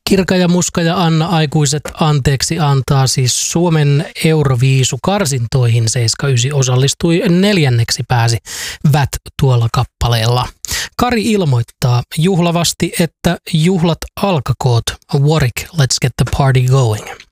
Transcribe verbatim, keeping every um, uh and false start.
Kirka ja Muska ja Anna aikuiset anteeksi antaa siis Suomen Euroviisu-karsintoihin. seitsemänkymmentäyhdeksän osallistui neljänneksi, pääsi Vät tuolla kappaleella. Kari ilmoittaa juhlavasti, että juhlat alkakoot. Warwick, let's get the party going.